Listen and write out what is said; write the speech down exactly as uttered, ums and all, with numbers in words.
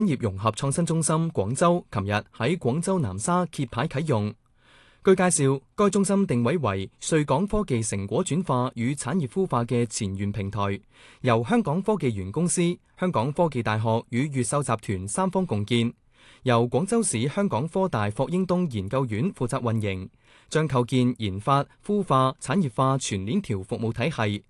業融合創新中心廣州琴日喺廣州南沙揭牌啟用。據介紹，該中心定位為穗港科技成果轉化與產業孵化嘅前沿平台，由香港科技園公司、香港科技大學與越秀集團三方共建，由廣州市香港科大霍英東研究院負責運營，將構建研發、孵化、產業化全鏈條服務體系。